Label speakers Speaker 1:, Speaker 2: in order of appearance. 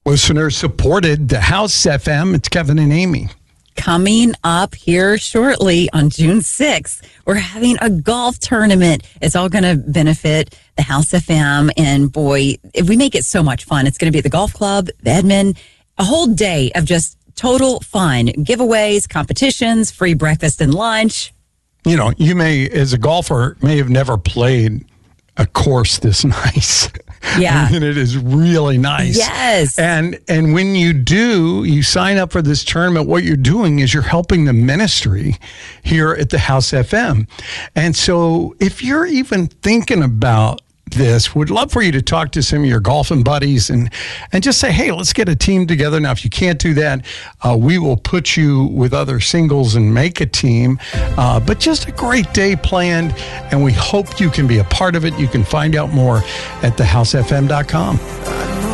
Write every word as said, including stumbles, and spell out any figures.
Speaker 1: Listeners supported the House F M. It's Kevin and Amy.
Speaker 2: Coming up here shortly on June sixth, we're having a golf tournament. It's all going to benefit the House F M. And boy, if we make it so much fun, it's going to be at the golf club, the Edmond, a whole day of just total fun. Giveaways, competitions, free breakfast and lunch.
Speaker 1: You know, you may, as a golfer, may have never played a course this nice.
Speaker 2: Yeah.
Speaker 1: And it is really nice.
Speaker 2: Yes.
Speaker 1: And and when you do, you sign up for this tournament, what you're doing is you're helping the ministry here at the House F M. And so if you're even thinking about this, would love for you to talk to some of your golfing buddies and and just say, hey, let's get a team together. Now, if you can't do that, uh, we will put you with other singles and make a team. Uh, but just a great day planned, and we hope you can be a part of it. You can find out more at the house f m dot com.